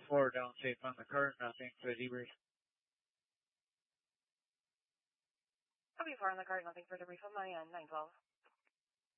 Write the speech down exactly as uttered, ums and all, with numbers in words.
four down safe on the cart, nothing for the debrief. Copy four on the cart, nothing for debrief on my end, nine twelve.